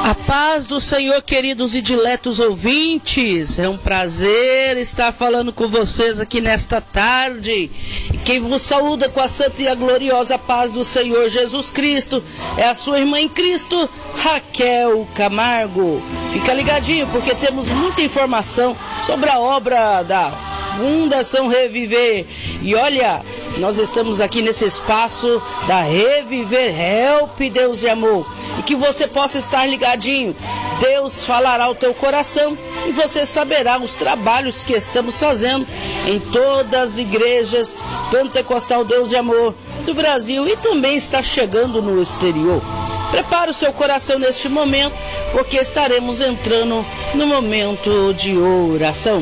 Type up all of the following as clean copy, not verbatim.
A paz do Senhor, queridos e diletos ouvintes, é um prazer estar falando com vocês aqui nesta tarde. E quem vos saúda com a santa e a gloriosa paz do Senhor Jesus Cristo é a sua irmã em Cristo, Raquel Camargo. Fica ligadinho porque temos muita informação sobre a obra da Fundação Reviver. E olha, nós estamos aqui nesse espaço da Reviver Help Deus e Amor. E que você possa estar ligadinho. Deus falará ao teu coração e você saberá os trabalhos que estamos fazendo em todas as igrejas Pentecostal Deus e Amor do Brasil e também está chegando no exterior. Prepare o seu coração neste momento, porque estaremos entrando no momento de oração.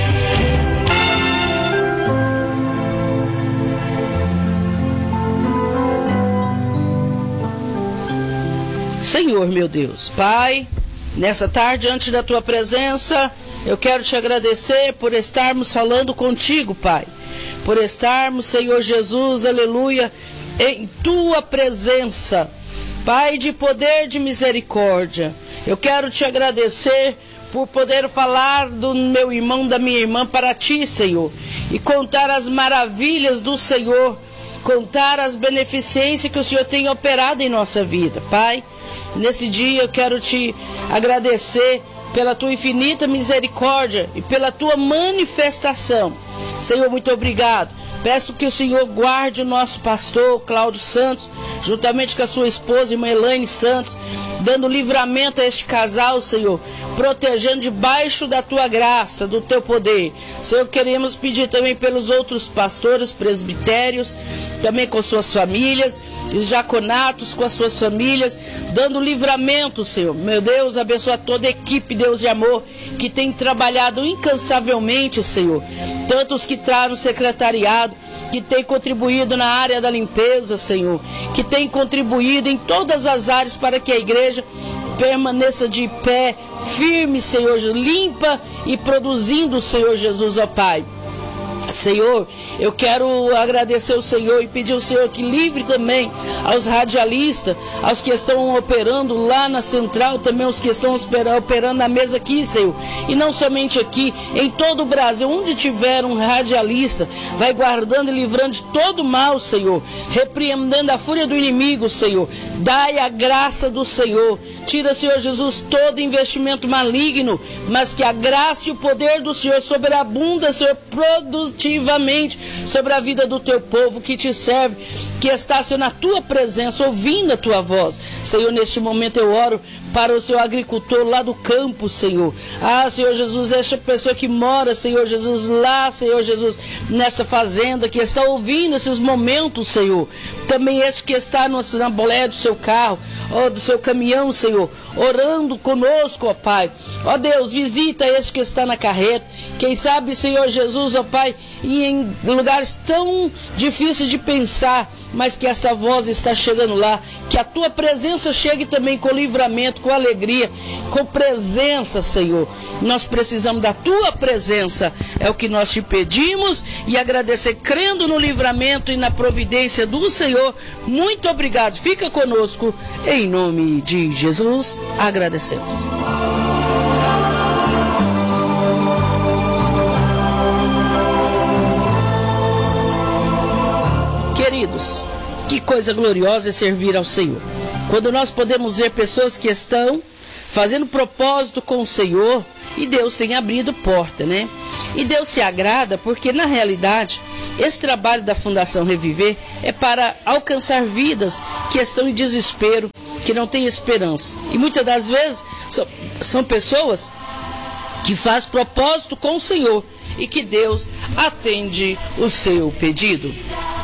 Senhor, meu Deus, Pai, nessa tarde, antes da Tua presença, eu quero Te agradecer por estarmos falando contigo, Pai. Por estarmos, Senhor Jesus, aleluia, em Tua presença, Pai de poder, de misericórdia. Eu quero Te agradecer por poder falar do meu irmão, da minha irmã para Ti, Senhor, e contar as maravilhas do Senhor, contar as beneficências que o Senhor tem operado em nossa vida, Pai. Nesse dia eu quero Te agradecer pela Tua infinita misericórdia e pela Tua manifestação. Senhor, muito obrigado. Peço que o Senhor guarde o nosso pastor Cláudio Santos, juntamente com a sua esposa, irmã Elaine Santos, dando livramento a este casal, Senhor, protegendo debaixo da Tua graça, do Teu poder. Senhor, queremos pedir também pelos outros pastores, presbitérios, também com suas famílias, os diaconatos com as suas famílias, dando livramento, Senhor. Meu Deus, abençoa toda a equipe, Deus de amor, que tem trabalhado incansavelmente, Senhor. Tantos que estão no secretariado, que tem contribuído na área da limpeza, Senhor, que tem contribuído em todas as áreas para que a igreja permaneça de pé, firme, Senhor, limpa e produzindo, Senhor Jesus, ó Pai. Senhor, eu quero agradecer ao Senhor e pedir ao Senhor que livre também aos radialistas, aos que estão operando lá na central, também os que estão operando na mesa aqui, Senhor. E não somente aqui, em todo o Brasil, onde tiver um radialista, vai guardando e livrando de todo mal, Senhor, repreendendo a fúria do inimigo, Senhor. Dai a graça do Senhor. Tira, Senhor Jesus, todo investimento maligno, mas que a graça e o poder do Senhor sobreabunda, Senhor, produtivamente sobre a vida do Teu povo que Te serve, que está, Senhor, na Tua presença, ouvindo a Tua voz. Senhor, neste momento eu oro para o Seu agricultor lá do campo, Senhor. Ah, Senhor Jesus, esta pessoa que mora, Senhor Jesus, lá, Senhor Jesus, nessa fazenda, que está ouvindo esses momentos, Senhor. Também este que está na boleia do seu carro, ó, do seu caminhão, Senhor, orando conosco, ó Pai. Ó Deus, visita este que está na carreta. Quem sabe, Senhor Jesus, ó Pai, e em lugares tão difíceis de pensar, mas que esta voz está chegando lá, que a Tua presença chegue também com livramento, com alegria, com presença, Senhor. Nós precisamos da Tua presença, é o que nós Te pedimos e agradecer, crendo no livramento e na providência do Senhor. Muito obrigado, fica conosco, em nome de Jesus, agradecemos. Queridos, que coisa gloriosa é servir ao Senhor. Quando nós podemos ver pessoas que estão fazendo propósito com o Senhor e Deus tem abrido porta, né? E Deus se agrada porque, na realidade, esse trabalho da Fundação Reviver é para alcançar vidas que estão em desespero, que não têm esperança. E muitas das vezes são pessoas que fazem propósito com o Senhor e que Deus atende o seu pedido.